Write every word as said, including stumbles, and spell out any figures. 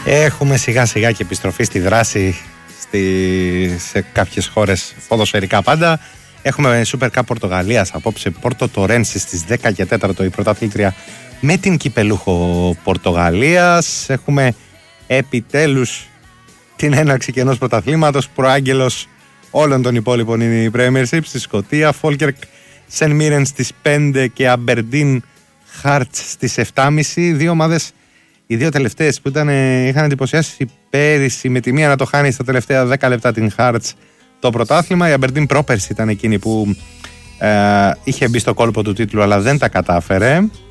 Έχουμε σιγά σιγά και επιστροφή στη δράση στη, σε κάποιες χώρες ποδοσφαιρικά πάντα. Έχουμε Super Cup Πορτογαλίας απόψε, Πόρτο Τορένση στις δέκα και τέσσερα η πρωταθλήτρια με την κυπελούχο Πορτογαλίας. Έχουμε επιτέλους την έναρξη και ενός πρωταθλήματος. Προάγγελος όλων των υπόλοιπων είναι η Premiership στη Σκωτία. Φόλκερκ Σεν Μίρεν στις πέντε και Αμπερντίν Χάρτς στις επτά και τριάντα. Δύο ομάδες, οι δύο τελευταίες που ήταν, είχαν εντυπωσιάσει πέρυσι με τη μία να το χάνει στα τελευταία δέκα λεπτά την Χάρτς το πρωτάθλημα. Η Αμπερντίν πρόπερση ήταν εκείνη που ε, είχε μπει στο κόλπο του τίτλου αλλά δεν τα κατάφερε.